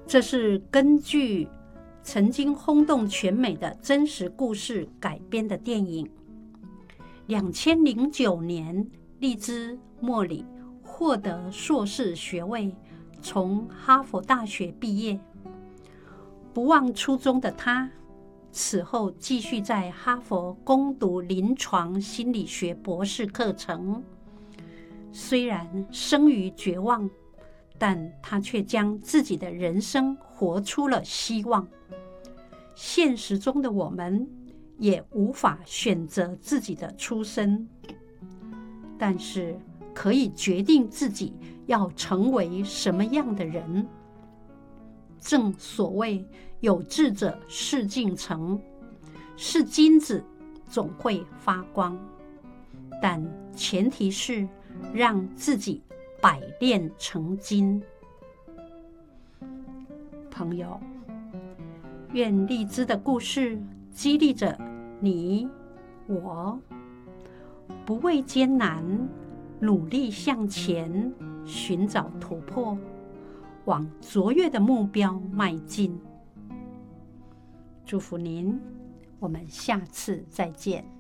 这是根据曾经轰动全美的真实故事改编的电影。2009年，利兹·莫里获得硕士学位，从哈佛大学毕业。不忘初衷的他，此后继续在哈佛攻读临床心理学博士课程。虽然生于绝望，但他却将自己的人生活出了希望。现实中的我们也无法选择自己的出身，但是可以决定自己要成为什么样的人。正所谓有志者事竟成，是金子总会发光，但前提是让自己百炼成金。朋友，愿荔枝的故事激励着你我，不畏艰难，努力向前，寻找突破，往卓越的目标迈进。祝福您，我们下次再见。